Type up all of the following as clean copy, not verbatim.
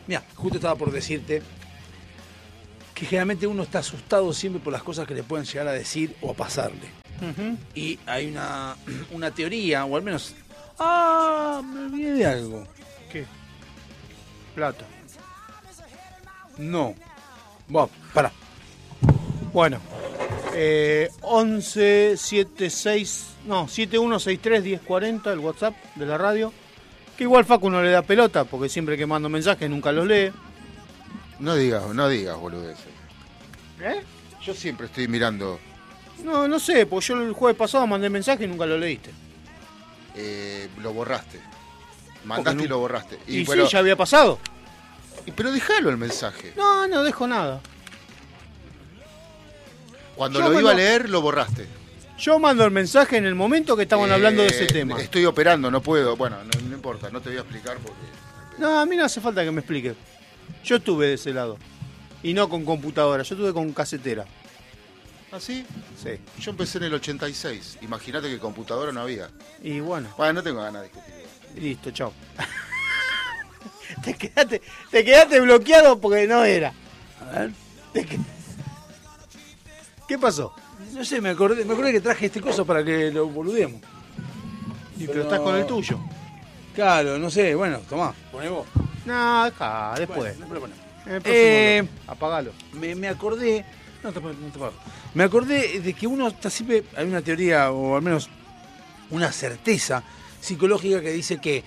Mira, justo estaba por decirte que generalmente uno está asustado siempre por las cosas que le pueden llegar a decir o a pasarle. Uh-huh. Y hay una teoría, o al menos... ¡Ah! Me olvidé de algo. ¿Qué? Plata. No. Bueno, pará. Bueno. 7163-1040, el WhatsApp de la radio. Que igual Facu no le da pelota, porque siempre que mando mensajes nunca los lee. No digas, boludeces. ¿Eh? Yo siempre estoy mirando. No sé, porque yo el jueves pasado mandé mensaje y nunca lo leíste. Lo borraste. Mandaste y lo borraste. Y bueno, sí, ya había pasado. pero déjalo el mensaje. No dejo nada. Cuando Yo lo iba a mando- leer, lo borraste. Yo mando el mensaje en el momento que estaban hablando de ese tema. Estoy operando, no puedo. Bueno, no importa, no te voy a explicar porque... No, a mí no hace falta que me explique. Yo estuve de ese lado. Y no con computadora, yo estuve con casetera. ¿Ah, sí? Sí. Yo empecé en el 86. Imagínate que computadora no había. Y bueno, Bueno, no tengo ganas de discutir. listo, chao. te quedaste bloqueado porque no era. A ver. ¿Qué pasó? No sé, me acordé que traje este coso para que lo boludemos. Pero estás con el tuyo. Claro, no sé, bueno, tomá, poné vos. No, acá, después. Bueno, después lo ponemos. En el próximo bloque. Apagalo. Me acordé. No te pago. Me acordé de que uno está siempre. Hay una teoría, o al menos una certeza psicológica que dice que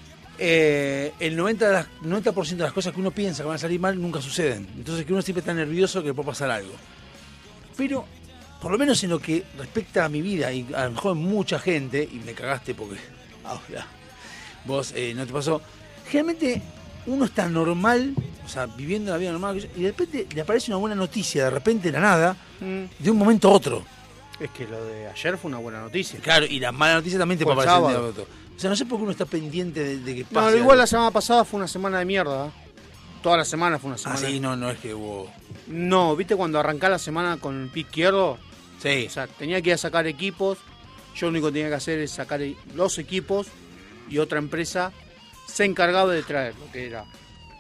el 90% de las cosas que uno piensa que van a salir mal nunca suceden. Entonces que uno siempre está nervioso que le puede pasar algo. Pero, por lo menos en lo que respecta a mi vida, y a lo mejor mucha gente, y me cagaste porque ahora vos no te pasó, generalmente uno está normal, o sea, viviendo la vida normal, y de repente le aparece una buena noticia, de repente de la nada, de un momento a otro. Es que lo de ayer fue una buena noticia. Claro, y la mala noticia también te Fue puede el aparecer de un sábado. día a otro. O sea, no sé por qué uno está pendiente de que pase. No, igual algo. la semana pasada fue una semana de mierda. ¿Eh? Toda la semana fue una Ah, semana. sí, no es que hubo... No, ¿viste cuando arrancá la semana con el pie izquierdo? Sí. O sea, tenía que ir a sacar equipos. Yo lo único que tenía que hacer es sacar los equipos y otra empresa se encargaba de traer lo que era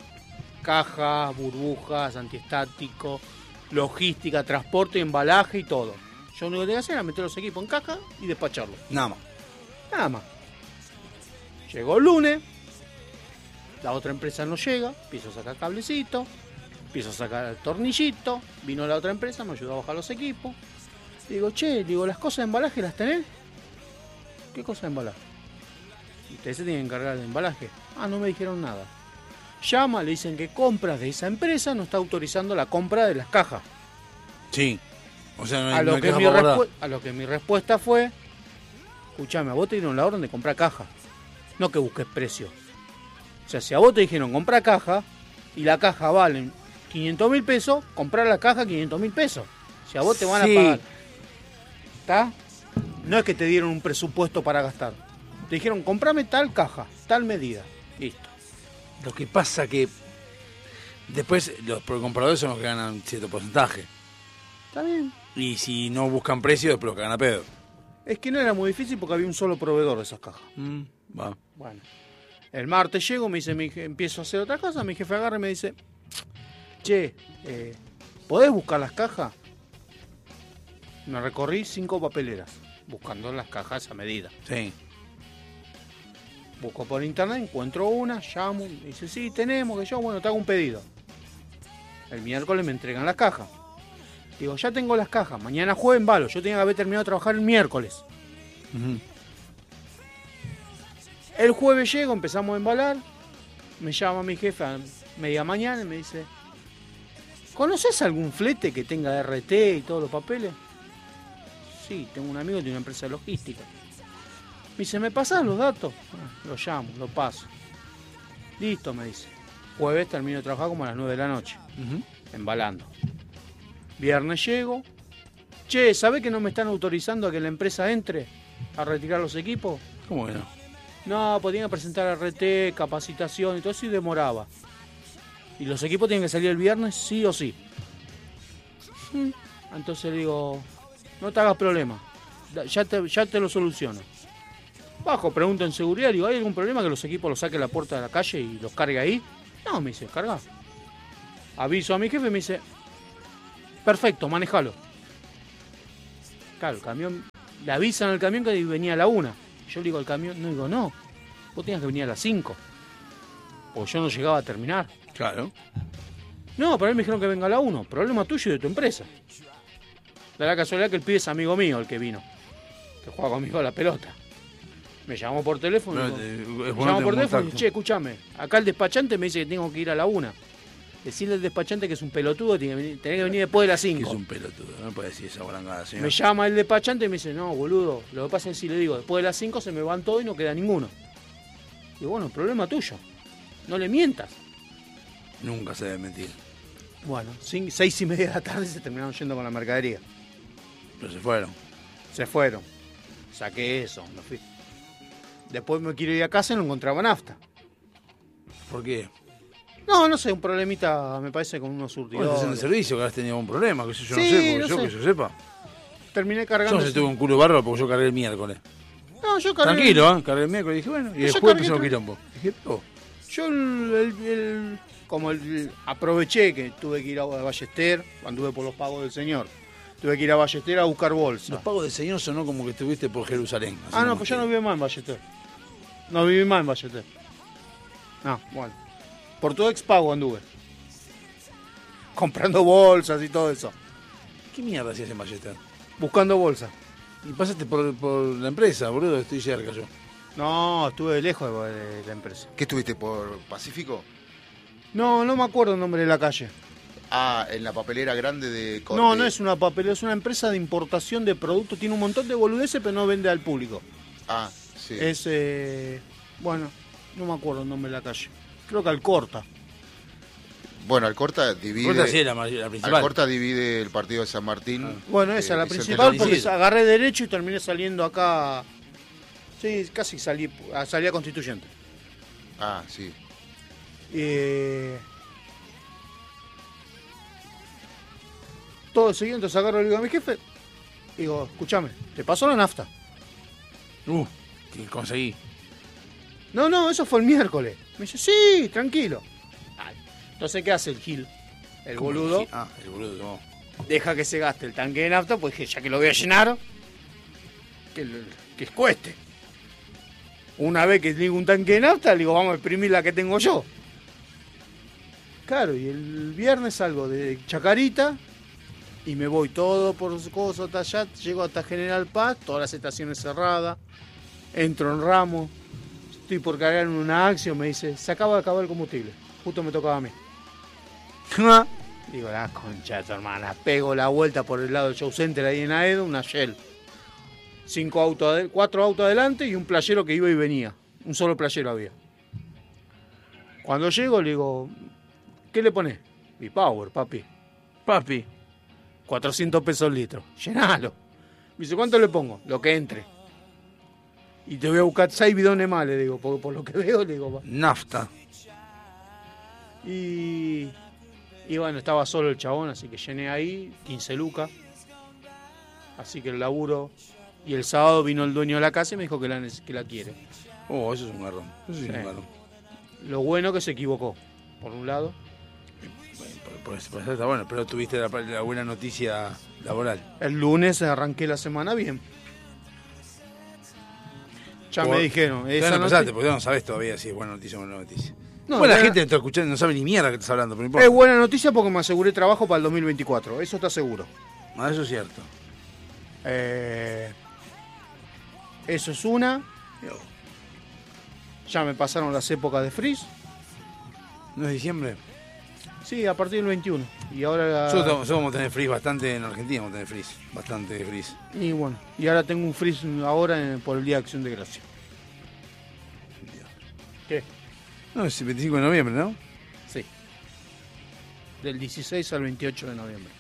cajas, burbujas, antiestático, logística, transporte, embalaje y todo. Yo lo único que tenía que hacer era meter los equipos en caja y despacharlos. Nada más. Nada más. Llegó el lunes, la otra empresa no llega, empiezo a sacar cablecito, empiezo a sacar el tornillito, vino la otra empresa, me ayudó a bajar los equipos. Digo, las cosas de embalaje las tenés. ¿Qué cosas de embalaje? Ustedes se tienen que encargar de embalaje. Ah, no me dijeron nada. Llama, le dicen que compras de esa empresa no está autorizando la compra de las cajas. Sí. O sea, no hay, A no lo, hay que caja mi para guardar. a lo que mi respuesta fue, escuchame, a vos te dieron la orden de comprar caja, no que busques precio. O sea, si a vos te dijeron comprar caja y la caja vale 500.000 pesos, comprar la caja 500.000 pesos. Si a vos te van Sí. a pagar, ¿está? No es que te dieron un presupuesto para gastar. Te dijeron, comprame tal caja, tal medida. Listo. Lo que pasa que después los compradores son los que ganan cierto porcentaje. Está bien. Y si no buscan precio, después los que ganan a pedo. Es que no era muy difícil porque había un solo proveedor de esas cajas. Va. Bueno, el martes llego, me dice, empiezo a hacer otra cosa, mi jefe agarra y me dice, che, ¿podés buscar las cajas? Me recorrí 5 papeleras, buscando las cajas a medida. Sí. Busco por internet, encuentro una, llamo, me dice, sí, tenemos, que yo, bueno, te hago un pedido. El miércoles me entregan las cajas. Digo, ya tengo las cajas, mañana jueves embalo, yo tenía que haber terminado de trabajar el miércoles. El jueves llego, empezamos a embalar, me llama mi jefe a media mañana y me dice, ¿conoces algún flete que tenga RT y todos los papeles? Sí, tengo un amigo que tiene una empresa de logística. Me dice, ¿me pasás los datos? Lo llamo, lo paso. Listo, me dice. Jueves termino de trabajar como a las 9 de la noche, embalando. Viernes llego. Che, ¿sabés que no me están autorizando a que la empresa entre a retirar los equipos? ¿Cómo que no? No, podían presentar RT, capacitación y todo eso y demoraba. Y los equipos tienen que salir el viernes sí o sí. Entonces le digo, no te hagas problema, ya te lo soluciono. Bajo, pregunto en seguridad, digo, ¿hay algún problema que los equipos los saque a la puerta de la calle y los cargue ahí? No, me dice, carga. Aviso a mi jefe, me dice, perfecto, manejalo. Claro, el camión, le avisan al camión que venía a la 1. Yo le digo al camión, no, vos tenías que venir a las 5. O yo no llegaba a terminar. Claro. No, pero él me dijeron que venga a la 1. Problema tuyo y de tu empresa. Da la casualidad que el pibe es amigo mío el que vino. Que juega conmigo a la pelota. Me llamó por teléfono. Me llamó por teléfono y dice, che, escúchame. Acá el despachante me dice que tengo que ir a la 1. Decirle al despachante que es un pelotudo, tenés que venir después de las 5. Que es un pelotudo, no puede decir esa barangada, señor. Me llama el despachante y me dice, no, boludo, lo que pasa es que si le digo, después de las 5 se me van todos y no queda ninguno. Y bueno, problema tuyo. No le mientas. Nunca se debe mentir. Bueno, 6:30 de la tarde se terminaron yendo con la mercadería. Pero se fueron. Se fueron. Saqué eso, me fui. Después me quiero ir a casa y no encontraba nafta. ¿Por qué? No sé, un problemita, me parece, con unos Bueno, surtidores. estás en el servicio, que has tenido un problema, que yo no Sí, sé, porque no yo sé. que yo sepa. Terminé Yo cargando. no sé, tuve un culo de barro porque yo cargué el miércoles. No, yo cargué. Tranquilo, ¿eh? Cargué el miércoles y dije, bueno, y Yo después cargué empezó el tra- quilombo. Dije, oh, Yo aproveché que tuve que ir a Ballester, anduve por los pagos del señor. Tuve que ir a Ballester a buscar bolsa. los pagos del señor sonó como que estuviste por Jerusalén. así Ah, no, como pues ya que- no viví más en Ballester. No viví más en Ballester. No, bueno. Por todo expago anduve. Comprando bolsas y todo eso. ¿Qué mierda hacías en Ballester? Buscando bolsas. Y pasaste por la empresa, boludo, estoy cerca yo. No, estuve lejos de la empresa. ¿Qué estuviste por Pacífico? No me acuerdo el nombre de la calle. Ah, en la papelera grande de Corte. No es una papelera, es una empresa de importación de productos. Tiene un montón de boludeces, pero no vende al público. Ah, sí. Es, bueno, no me acuerdo el nombre de la calle. Creo que Alcorta. Bueno, Alcorta divide. Corta sí era la principal. Alcorta divide el partido de San Martín. Bueno, esa es la el principal porque Isidro. agarré derecho y terminé saliendo acá. Sí, casi salí a Constituyente. Ah, sí. Todo seguido, entonces agarro y le digo a mi jefe. Digo, escúchame, ¿te pasó la nafta? Que conseguí. No, eso fue el miércoles. Me dice, sí, tranquilo. Ay, entonces, ¿qué hace el Gil? El boludo. Ah, el boludo, no. Deja que se gaste el tanque de nafta, pues dije, ya que lo voy a llenar, que cueste. Una vez que digo un tanque de nafta, le digo, vamos a exprimir la que tengo yo. Claro, y el viernes salgo de Chacarita y me voy todo por cosas hasta allá, llego hasta General Paz, todas las estaciones cerradas, entro en Ramos, estoy por cargar en una acción, me dice, se acaba de acabar el combustible, justo me tocaba a mí. Digo, la concha de tu hermana, pego la vuelta por el lado del show center ahí en Aedo, una Shell. 4 autos adelante y un playero que iba y venía. Un solo playero había. Cuando llego le digo, ¿qué le pones? V-Power, papi. Papi. 400 pesos el litro. Llenalo. Me dice, ¿cuánto le pongo? Lo que entre. Y te voy a buscar 6 bidones más, le digo, porque por lo que veo, le digo, va. Nafta. Y bueno, estaba solo el chabón, así que llené ahí, 15 lucas. Así que el laburo. Y el sábado vino el dueño de la casa y me dijo que la quiere. Oh, eso es un garrón. Eso sí es Sí. un garrón. Lo bueno que se equivocó, por un lado. Por eso está bueno, pero tuviste la buena noticia laboral. El lunes arranqué la semana bien. Ya me dijeron. Todavía Esa no empezaste, noti- porque no sabes todavía si es buena noticia o mala noticia. No, Bueno, la ya- gente está escuchando, no sabe ni mierda que estás hablando, pero no importa. Es buena noticia porque me aseguré trabajo para el 2024. Eso está seguro. Ah, eso es cierto. Eso es una. Ya me pasaron las épocas de freeze. ¿No es diciembre? Sí, a partir del 21. Y ahora. Nosotros vamos a tener freeze bastante en Argentina, vamos a tener freeze. Bastante freeze. Y bueno, y ahora tengo un freeze ahora por el Día de Acción de Gracia. ¿Qué? No, es el 25 de noviembre, ¿no? Sí. Del 16 al 28 de noviembre.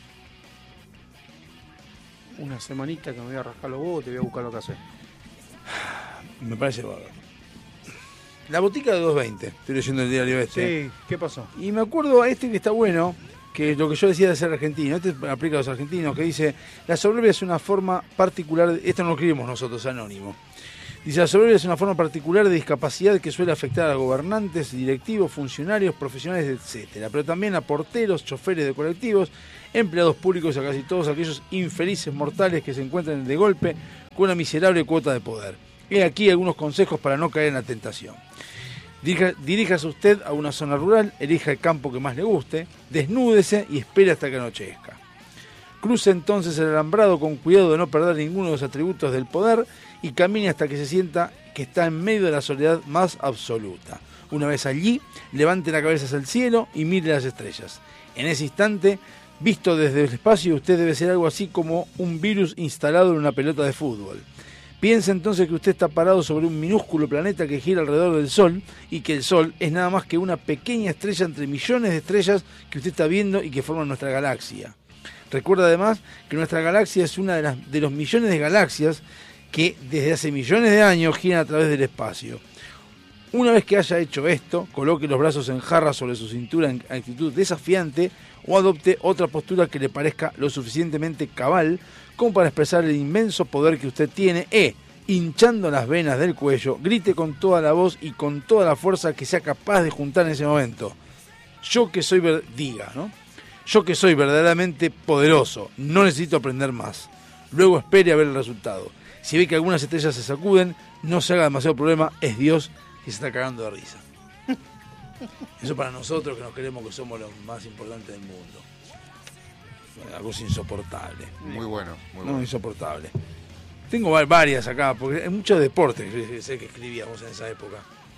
Una semanita que me voy a rascar los huevos, te voy a buscar lo que hacer. Me parece bárbaro. La botica de 220, estoy leyendo el diario este. Sí, ¿qué pasó? Y me acuerdo a este que está bueno, que es lo que yo decía de ser argentino. Este aplica a los argentinos, que dice, la soberbia es una forma particular, esto no lo escribimos nosotros, anónimo. Dice, la soberbia es una forma particular de discapacidad que suele afectar a gobernantes, directivos, funcionarios, profesionales, etcétera, pero también a porteros, choferes de colectivos, empleados públicos y a casi todos aquellos infelices mortales que se encuentran de golpe con una miserable cuota de poder. He aquí algunos consejos para no caer en la tentación. Diríjase usted a una zona rural, elija el campo que más le guste, desnúdese y espere hasta que anochezca. Cruce entonces el alambrado con cuidado de no perder ninguno de los atributos del poder y camine hasta que se sienta que está en medio de la soledad más absoluta. Una vez allí, levante la cabeza hacia el cielo y mire las estrellas. En ese instante, visto desde el espacio, usted debe ser algo así como un virus instalado en una pelota de fútbol. Piense entonces que usted está parado sobre un minúsculo planeta que gira alrededor del Sol y que el Sol es nada más que una pequeña estrella entre millones de estrellas que usted está viendo y que forman nuestra galaxia. Recuerda además que nuestra galaxia es una de los millones de galaxias que desde hace millones de años giran a través del espacio. Una vez que haya hecho esto, coloque los brazos en jarra sobre su cintura en actitud desafiante o adopte otra postura que le parezca lo suficientemente cabal como para expresar el inmenso poder que usted tiene hinchando las venas del cuello, grite con toda la voz y con toda la fuerza que sea capaz de juntar en ese momento. Yo que soy verdaderamente poderoso, no necesito aprender más. Luego espere a ver el resultado. Si ve que algunas estrellas se sacuden, no se haga demasiado problema, es Dios que se está cagando de risa. Eso para nosotros que nos creemos que somos los más importantes del mundo. Bueno, algo insoportable. Muy bueno, muy No, bueno. insoportable. Tengo varias acá, porque hay muchos deportes que sé que escribíamos en esa época.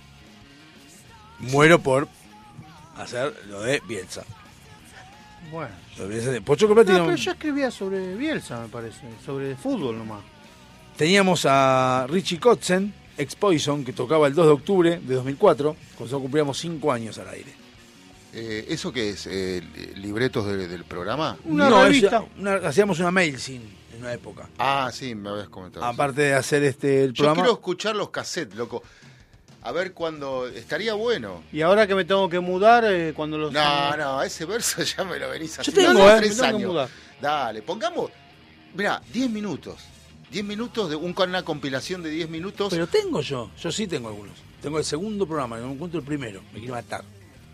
Muero por hacer lo de Bielsa. Bueno. Lo de Bielsa de Pocho Copati. No, pero yo escribía sobre Bielsa, me parece. Sobre fútbol nomás. Teníamos a Richie Kotzen, ex Poison, que tocaba el 2 de octubre de 2004, cuando cumplíamos 5 años al aire. ¿Eso qué es? ¿Libretos del programa? Una revista. Hacíamos una mail sin en una época. Ah, sí, me habías comentado. Aparte de hacer el Yo programa. quiero escuchar los cassettes, loco. A ver cuándo... Estaría bueno. Y ahora que me tengo que mudar, cuando los... No, ese verso ya me lo venís haciendo. tengo, hace me 3 tengo que años. mudar. Dale, pongamos... Mirá, 10 minutos. 10 minutos de una compilación de 10 minutos. Pero tengo yo sí tengo algunos. Tengo el segundo programa, no encuentro el primero, me quiero matar.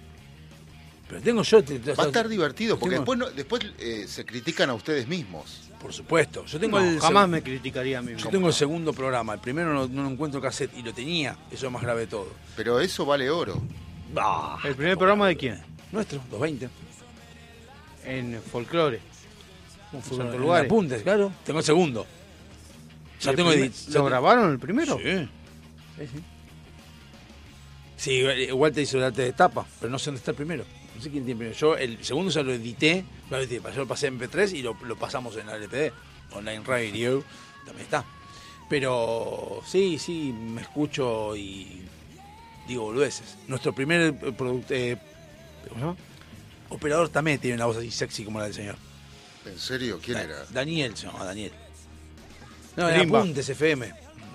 Pero tengo yo... Va a estar divertido, porque tengo- después se critican a ustedes mismos. Por supuesto, yo tengo No, jamás me criticaría a mí Yo mismo. tengo el segundo programa, el primero no lo encuentro cassette y lo tenía, eso es lo más grave de todo. Pero eso vale oro. ¿El primer programa de quién? Nuestro, 220. En Folclore. Un Son Santo en Lugares. apuntes, claro. Tengo el segundo. Ya tengo ¿Lo grabaron el primero? Sí. Sí, igual te hizo el arte de tapa, pero no sé dónde está el primero. No sé quién tiene primero. Yo el segundo ya lo edité, yo lo pasé en MP3 y lo pasamos en la LPD, Online Radio, también está. Pero sí, me escucho y digo boludeces. Nuestro primer ¿cómo se llama? Operador también tiene una voz así sexy como la del señor. ¿En serio? ¿Quién era? Daniel se llama, Daniel. No, era Greenback. Apuntes FM.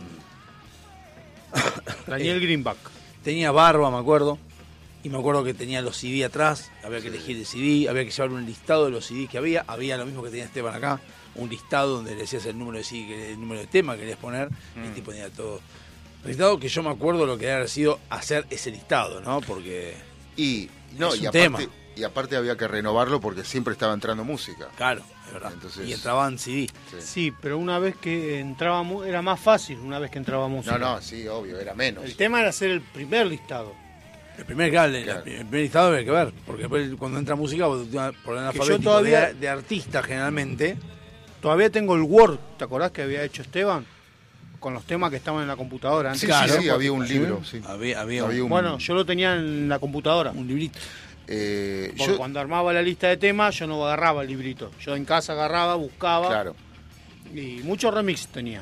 Daniel Greenback. Tenía barba, me acuerdo. Y me acuerdo que tenía los CD atrás. Había que elegir el CD. Había que llevar un listado de los CDs que había. Había lo mismo que tenía Esteban acá. Un listado donde le decías el número de CD, el número de tema que querías poner. Y el tipo tenía todo. Listado que yo me acuerdo lo que había sido hacer ese listado, ¿no? Porque, Y Es un tema. aparte había que renovarlo porque siempre estaba entrando música. claro, es verdad. Entonces- Y entraban CD. Sí, pero una vez que entrábamos, era más fácil una vez que entraba música. No, sí, obvio, era menos. El tema era hacer el primer listado. El primer cable, Claro. el primer listado había que ver. Porque después cuando entra música, por el alfabético todavía- de artista generalmente. Todavía tengo el Word, ¿te acordás que había hecho Esteban? Con los temas que estaban en la computadora antes. Sí, Claro, sí, había un libro, sí. Había Había un, Bueno, yo lo tenía en la computadora. un librito. Porque Yo, cuando armaba la lista de temas, yo no agarraba el librito. Yo en casa agarraba, buscaba. claro. Y muchos remix tenía.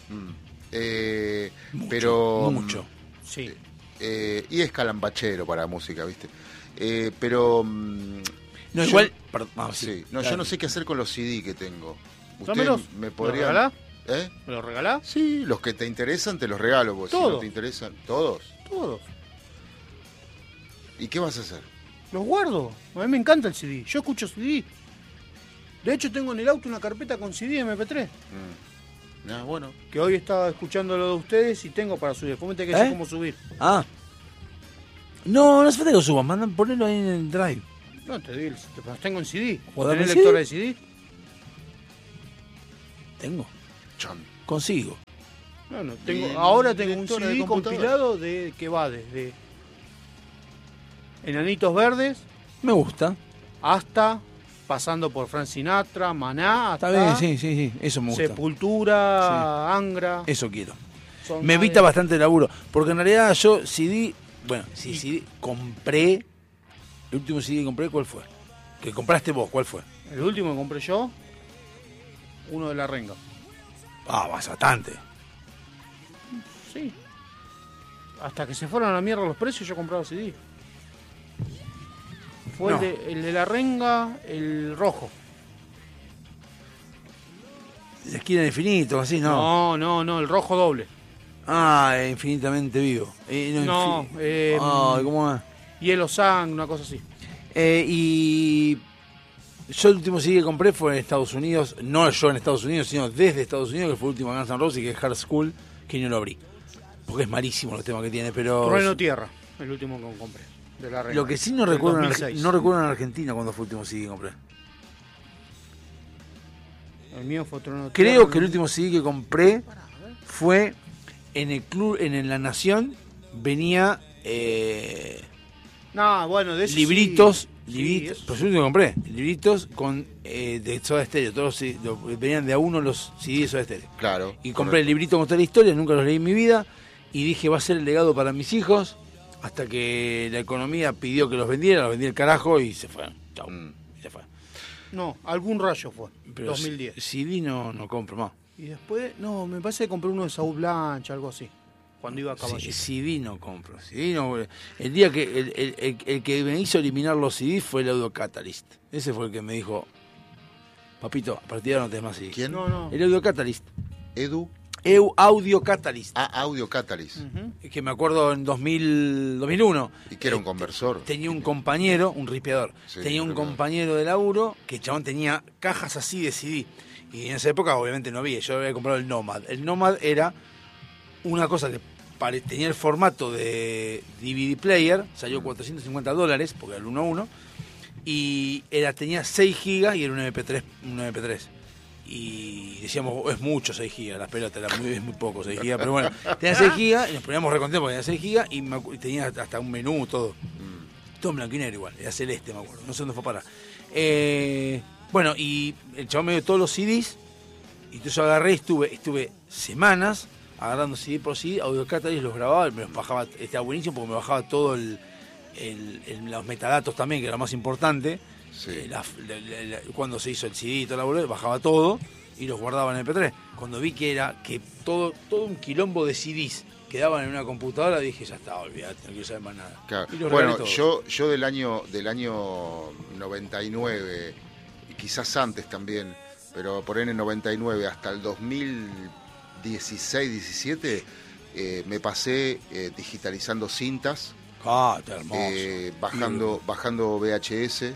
Mucho, pero mucho. Sí. y es calambachero para música, ¿viste? Pero No, yo- igual. Perdón, sí, no, yo no sé qué hacer con los CD que tengo. ¿Usted Dámelos. me ¿Me podría los regalás? ¿Eh? ¿Me lo regalás? Sí, los que te interesan te los regalo, porque si Todos. no te interesan, todos. Todos. ¿Y qué vas a hacer? Los guardo. A mí me encanta el CD. Yo escucho CD. De hecho, tengo en el auto una carpeta con CD MP3. Ah, bueno. Que hoy estaba escuchando lo de ustedes y tengo para subir. Después me tengo que decir cómo subir. Ah. No hace falta que lo suban, ponelo ahí en el drive. No, te digo, los tengo en CD. ¿O ¿Vos dame tenés CD? lectora de CD? Tengo. Chon. Consigo. No, ¿Y tengo. el Ahora tengo un lector de CD computadora? compilado de que va desde Enanitos Verdes Me gusta. hasta pasando por Frank Sinatra, Maná, Está hasta bien, sí. Eso me gusta. Sepultura, Angra. Eso quiero. Son Me más evita de- bastante laburo. Porque en realidad yo CD. Bueno, si CD compré. El último CD que compré, ¿cuál fue? Que compraste vos, ¿cuál fue? El último que compré yo, uno de La Renga. Ah, bastante. Sí. Hasta que se fueron a la mierda los precios, yo compraba CD. Fue No. el de La Renga, el rojo. La esquina de infinito, así, ¿no? No, el rojo doble. Ah, infinitamente vivo. No, Ay, ¿cómo es? Hielo Sang, una cosa así. Y yo el último CD que compré fue en Estados Unidos, no yo en Estados Unidos, sino desde Estados Unidos, que fue el último Guns N' Roses, que es Hard School, que no lo abrí. Porque es malísimo los temas que tiene, pero... Trueno Tierra, el último que compré. De La Renga. Lo que sí no Del recuerdo, 2006. no recuerdo en Argentina cuando fue el último CD que compré. El mío fue Trueno Tierra. Creo que el último CD que compré fue en el club, en La Nación, venía No, bueno, de ese libritos, sí. libritos, Sí, pero yo el último que compré, libritos con de Soda Stereo, todos venían de a uno los CD de Soda Stereo. Claro. Y compré el librito con toda la historia, nunca los leí en mi vida, y dije va a ser el legado para mis hijos, hasta que la economía pidió que los vendiera, los vendí el carajo y se fueron. Chau, y se fue. No, algún rayo fue. Pero 2010. CD no compro más. Y después, no, me parece que compré uno de Saúl Blanche, algo así. Cuando iba a Caballito. CD no compro. CD no, el día que el que me hizo eliminar los CD fue el Audio Catalyst. Ese fue el que me dijo, papito, a partir de ahora no tenés más CD. ¿Quién? No. El Audio Catalyst. Edu. Audio Catalyst. Audio Catalyst. Ujú. Que me acuerdo en 2001. Y que era un conversor. Tenía un compañero, un ripeador. Sí, tenía un ripeador. compañero de laburo que el chabón tenía cajas así de CD. Y en esa época obviamente no había. Yo había comprado el Nomad. El Nomad era una cosa que tenía el formato de DVD player. Salió $450 porque era el 1 a 1. Y tenía 6 gigas y era un MP3. Y decíamos, es mucho 6 gigas, las pelotas, es muy poco 6 gigas, pero bueno, tenía 6 gigas y nos poníamos recontentos porque tenía 6 gigas y tenía hasta un menú, todo. Todo en blanco y negro igual, era celeste, me acuerdo, no sé dónde fue a parar. Bueno, y el chabón me dio todos los CDs, y entonces yo agarré y estuve semanas agarrando CD por CD, Audio Catalyst los grababa, me los bajaba, estaba buenísimo porque me bajaba todo los metadatos también, que era lo más importante. Sí. Cuando se hizo el CD y toda la boludez, bajaba todo y los guardaba en MP3. Cuando vi que era que todo un quilombo de CDs quedaban en una computadora, dije, ya está, olvidate, no quiero saber más nada. Claro. Y los Bueno, regalé todos. yo del año 99, y quizás antes también, pero por en el 99 hasta el 2016, 17, me pasé digitalizando cintas, Ah, está hermoso. bajando VHS,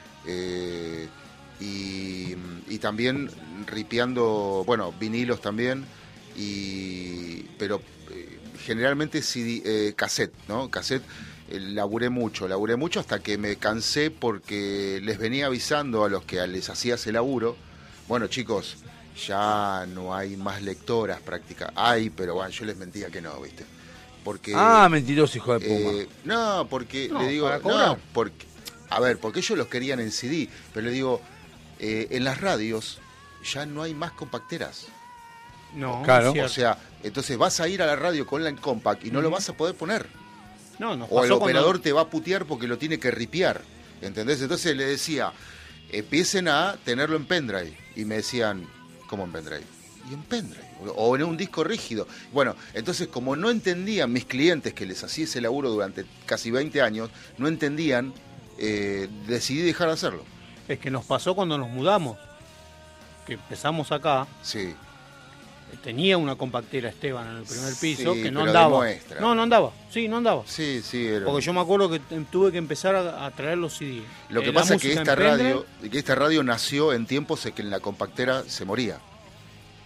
y también ripeando, bueno, vinilos también, pero generalmente CD, cassette, ¿no? Cassette. Laburé mucho hasta que me cansé porque les venía avisando a los que les hacía ese laburo, bueno chicos, ya no hay más lectoras prácticas, hay, pero bueno, yo les mentía que no, ¿viste? Porque Mentiroso, hijo de Puma. no, porque No, le digo, para cobrar. no, porque porque ellos los querían en CD, pero le digo, en las radios ya no hay más compacteras. No, Claro. es cierto. O sea, entonces vas a ir a la radio con la compact y no lo vas a poder poner. No, nos O el pasó operador cuando- te va a putear porque lo tiene que ripear. ¿Entendés? Entonces le decía, empiecen a tenerlo en pendrive. Y me decían, ¿cómo en pendrive? Y en pendrive. O en un disco rígido. Bueno, entonces como no entendían mis clientes que les hacía ese laburo durante casi 20 años, no entendían, decidí dejar de hacerlo. Es que nos pasó cuando nos mudamos. Que empezamos acá. Sí. Tenía una compactera Esteban en el primer piso Sí, que no pero de andaba. muestra. No andaba. Sí, no andaba. Sí, sí. Era... Porque yo me acuerdo que tuve que empezar a traer los CD. Lo que La pasa es que música en pendrive, esta radio nació en tiempos en que en la compactera se moría.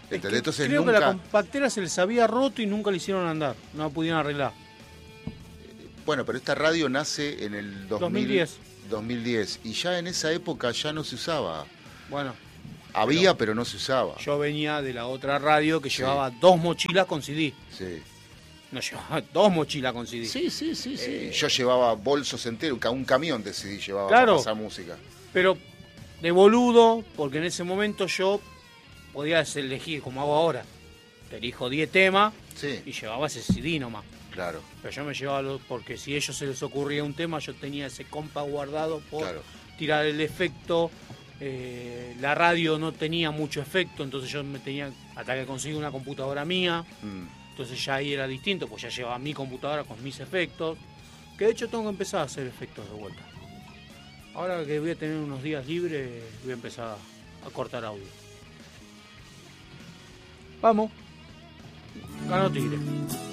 ¿Entendés? Entonces creo nunca... que la compactera se les había roto y nunca le hicieron andar. No la pudieron arreglar. Bueno, pero esta radio nace en el 2010. 2010. Y ya en esa época ya no se usaba. Bueno, Había, pero no se usaba. yo venía de la otra radio que Sí. llevaba 2 mochilas con CD. Sí. No llevaba 2 mochilas con CD. Sí. Yo llevaba bolsos enteros, un camión de CD llevaba Claro. para pasar música. Pero de boludo, porque en ese momento yo podía elegir como hago ahora. Te elijo 10 temas Sí, y llevaba ese CD nomás. claro, Pero yo me llevaba porque si a ellos se les ocurría un tema, yo tenía ese compa guardado por claro. tirar el efecto. La radio no tenía mucho efecto, entonces yo me tenía, hasta que conseguí una computadora mía, entonces ya ahí era distinto, pues ya llevaba mi computadora con mis efectos, que de hecho tengo que empezar a hacer efectos de vuelta. Ahora que voy a tener unos días libres, voy a empezar a cortar audio. Vamos, ganó Tigre.